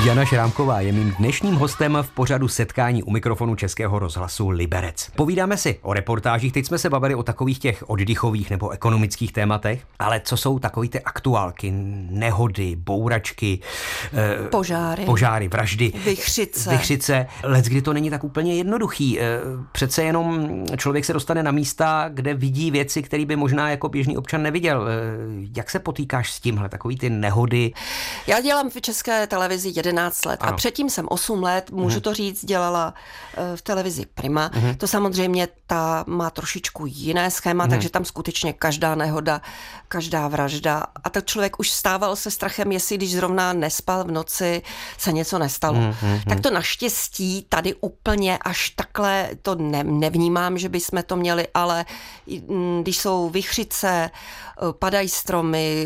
Jana Šrámková je mým dnešním hostem v pořadu Setkání u mikrofonu Českého rozhlasu Liberec. Povídáme si o reportážích, teď jsme se bavili o takových těch oddychových nebo ekonomických tématech, ale co jsou takový ty aktuálky, nehody, bouračky, požáry, vraždy, Vichřice. Leckdy to není tak úplně jednoduchý. Přece jenom člověk se dostane na místa, kde vidí věci, které by možná jako běžný občan neviděl. Jak se potýkáš s tímhle, takový ty nehody? Já dělám v České televizi 11 let a předtím jsem 8 let, můžu to říct, dělala v televizi Prima. To samozřejmě ta má trošičku jiné schéma, takže tam skutečně každá nehoda, každá vražda a tak člověk už vstával se strachem, jestli když zrovna nespal v noci, se něco nestalo. Tak to naštěstí tady úplně až takhle to nevnímám, že bychom to měli, ale když jsou vichřice, padají stromy,